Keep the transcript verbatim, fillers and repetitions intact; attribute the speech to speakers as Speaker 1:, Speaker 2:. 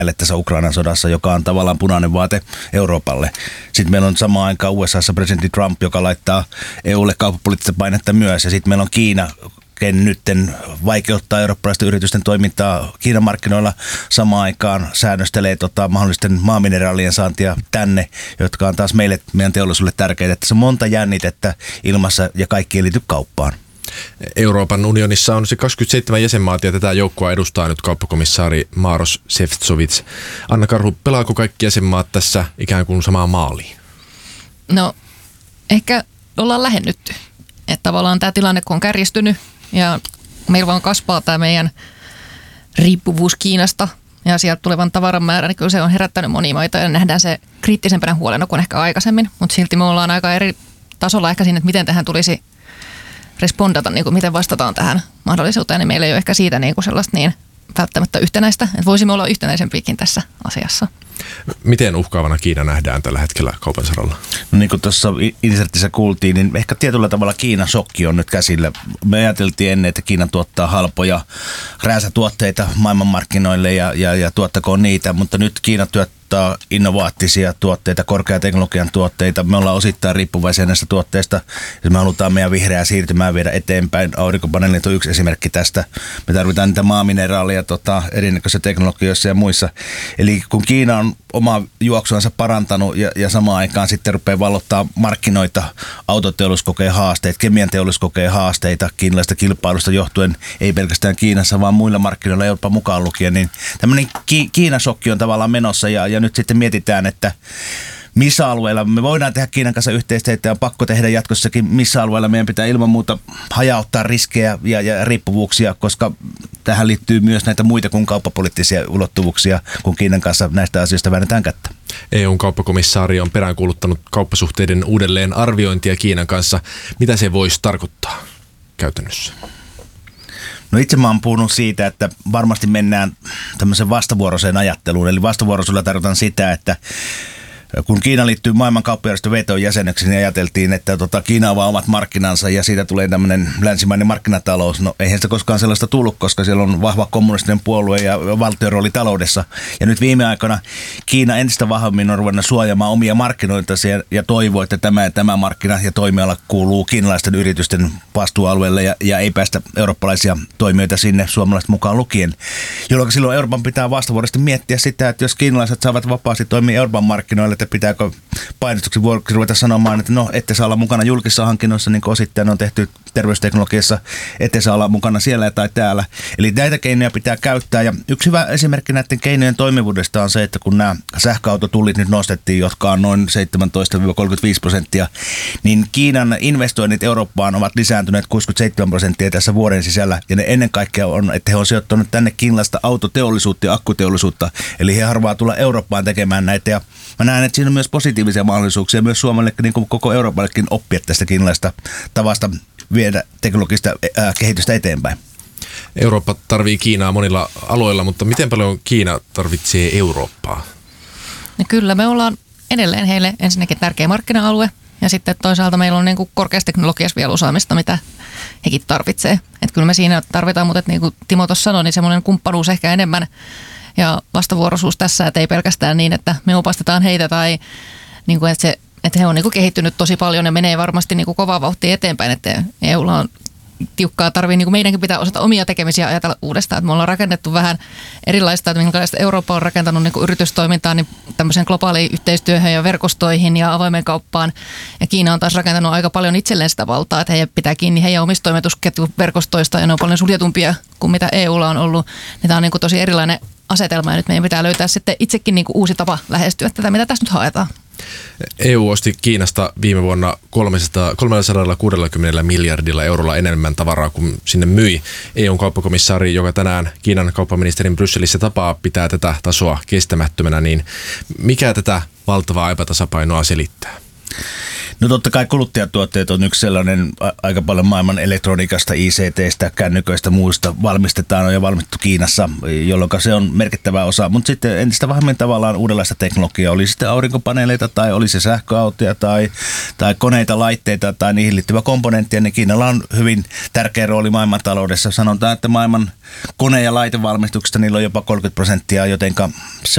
Speaker 1: tässä Ukrainan sodassa, joka on tavallaan punainen vaate Euroopalle. Sitten meillä on samaan aikaan U S A:ssa presidentti Trump, joka laittaa E U:lle kauppapoliittista painetta myös. Ja sitten meillä on Kiina, ken nytten vaikeuttaa eurooppalaisten yritysten toimintaa Kiinan markkinoilla, samaan aikaan säännöstelee tota, mahdollisten maamineraalien saantia tänne, jotka on taas meille, meidän teollisuudelle tärkeitä. Että se on monta jännitettä ilmassa ja kaikki ei liity kauppaan.
Speaker 2: Euroopan unionissa on se kaksikymmentäseitsemän jäsenmaata ja tätä joukkoa edustaa nyt kauppakomissaari Maros Šefčovič. Anna Karhu, pelaako kaikki jäsenmaat tässä ikään kuin samaan maaliin?
Speaker 3: No, ehkä ollaan lähennytty. Että tavallaan tämä tilanne, kun on kärjistynyt ja meillä vaan kasvaa tämä meidän riippuvuus Kiinasta ja sieltä tulevan tavaran määrä, niin kyllä se on herättänyt monia maita ja nähdään se kriittisempänä huolena kuin ehkä aikaisemmin. Mutta silti me ollaan aika eri tasolla ehkä siinä, että miten tähän tulisi respondata, niin kuin miten vastataan tähän mahdollisuuteen, niin meillä ei ole ehkä siitä niin kuin sellaista niin välttämättä yhtenäistä, että voisimme olla yhtenäisempiäkin tässä asiassa.
Speaker 2: Miten uhkaavana Kiina nähdään tällä hetkellä kaupan saralla?
Speaker 1: No niin kuin tuossa insertissä kuultiin, niin ehkä tietyllä tavalla Kiinan shokki on nyt käsillä. Me ajateltiin ennen, että Kiina tuottaa halpoja rääsätuotteita maailmanmarkkinoille ja, ja, ja tuottakoon niitä, mutta nyt Kiina tuottaa innovaattisia tuotteita, korkeateknologian tuotteita. Me ollaan osittain riippuvaisia näistä tuotteista. Me halutaan meidän vihreää siirtymää viedä eteenpäin. Aurinkopaneelit on yksi esimerkki tästä. Me tarvitaan niitä maamineraaleja tota, erinäköisissä teknologioissa ja muissa. Eli kun Kiina on omaa juoksuansa parantanut ja, ja samaan aikaan sitten rupeaa vallottaa markkinoita, autoteollisuus kokee haasteita, kemian teollisuus kokee haasteita kiinalaisesta kilpailusta johtuen, ei pelkästään Kiinassa, vaan muilla markkinoilla jopa mukaan lukien, niin tämmöinen Ki- Kiinasokki on tavallaan menossa ja, ja nyt sitten mietitään, että missä alueella me voidaan tehdä Kiinan kanssa yhteistyötä ja on pakko tehdä jatkossakin, missä alueella meidän pitää ilman muuta hajauttaa riskejä ja, ja riippuvuuksia, koska tähän liittyy myös näitä muita kuin kauppapoliittisia ulottuvuuksia, kun Kiinan kanssa näistä asioista väännetään kättä.
Speaker 2: E U:n kauppakomissaari on peräänkuuluttanut kauppasuhteiden uudelleen arviointia Kiinan kanssa. Mitä se voisi tarkoittaa käytännössä?
Speaker 1: No itse mä oon puhunut siitä, että varmasti mennään tämmöiseen vastavuoroiseen ajatteluun. Eli vastavuoroisuudella tarkoitan sitä, että kun Kiina liittyy maailman kauppajärjestön V T O:n jäseneksi, niin ajateltiin, että tota, Kiina avaa omat markkinansa ja siitä tulee tämmöinen länsimainen markkinatalous. No eihän sitä koskaan sellaista tullut, koska siellä on vahva kommunistinen puolue ja valtion rooli taloudessa. Ja nyt viime aikoina Kiina entistä vahvemmin on ruvennut suojaamaan omia markkinoita ja toivoo, että tämä ja tämä markkina ja toimiala kuuluu kiinalaisten yritysten vastuualueelle ja, ja ei päästä eurooppalaisia toimijoita sinne, suomalaiset mukaan lukien. Jolloin silloin Euroopan pitää vastavuoroisesti miettiä sitä, että jos kiinalaiset saavat vapaasti toimia Euroopan markkinoille, että pitääkö painostuksen vuoksi ruveta sanomaan, että no, ette saa olla mukana julkisissa hankinnoissa, niin kuin osittain on tehty terveysteknologiassa, ette saa olla mukana siellä tai täällä. Eli näitä keinoja pitää käyttää. Ja yksi hyvä esimerkki näiden keinojen toimivuudesta on se, että kun nämä sähköautotullit nyt nostettiin, jotka on noin seitsemäntoista kolmekymmentäviisi prosenttia, niin Kiinan investoinnit Eurooppaan ovat lisääntyneet kuusikymmentäseitsemän prosenttia tässä vuoden sisällä. Ja ne ennen kaikkea on, että he on sijoittanut tänne kiinalaista autoteollisuutta ja akkuteollisuutta. Eli he harvaa tulla Eurooppaan tekemään näitä. Ja mä näen, että siinä on myös positiivisia mahdollisuuksia myös Suomelle, niin kuin koko Euroopallekin oppia tästä kiinalaista tavasta viedä teknologista ää, kehitystä eteenpäin.
Speaker 2: Eurooppa tarvii Kiinaa monilla aloilla, mutta miten paljon Kiina tarvitsee Eurooppaa?
Speaker 3: No kyllä, me ollaan edelleen heille ensinnäkin tärkeä markkina-alue ja sitten toisaalta meillä on niin kuin korkeassa teknologiassa vielä osaamista, mitä hekin tarvitsee. Että kyllä me siinä tarvitaan, mutta niin kuin Timo tuossa sanoi, niin semmoinen kumppanuus ehkä enemmän ja vastavuoroisuus tässä, että ei pelkästään niin, että me opastetaan heitä tai niin kuin, että, se, että he on niin kuin kehittynyt tosi paljon ja menee varmasti niin kuin kovaa vauhtia eteenpäin, että E U:lla on tiukkaa tarvii, niin kuin meidänkin pitää osata omia tekemisiä ajatella uudestaan, että me ollaan rakennettu vähän erilaista, että minkälaista Eurooppa on rakentanut niin kuin yritystoimintaa niin tämmöisen globaaliin yhteistyöhön ja verkostoihin ja avoimen kauppaan ja Kiina on taas rakentanut aika paljon itselleen sitä valtaa, että he pitää kiinni heidän omista toimitusketjuverkostoista ja ne on paljon suljetumpia kuin mitä E U:lla on ollut, niin tämä on niin kuin tosi erilainen asetelma ja nyt meidän pitää löytää sitten itsekin niin kuin uusi tapa lähestyä tätä, mitä tässä nyt haetaan.
Speaker 2: E U osti Kiinasta viime vuonna kolmesataakuusikymmentä miljardilla eurolla enemmän tavaraa kuin sinne myi. E U:n kauppakomissaari, joka tänään Kiinan kauppaministerin Brysselissä tapaa, pitää tätä tasoa kestämättömänä, niin mikä tätä valtavaa epätasapainoa selittää?
Speaker 1: No totta kai kuluttajatuotteet on yksi sellainen, aika paljon maailman elektroniikasta, I C T:stä, kännyköistä, muista valmistetaan on jo valmistettu Kiinassa, jolloin se on merkittävä osa. Mutta sitten entistä vähemmän tavallaan uudenlaista teknologiaa, oli sitten aurinkopaneeleita tai oli se sähköautoja tai, tai koneita, laitteita tai niihin liittyvä komponenttia, niin Kiinalla on hyvin tärkeä rooli maailmantaloudessa. Sanotaan, että maailman kone- ja laitevalmistuksesta niillä on jopa kolmekymmentä prosenttia, jotenka se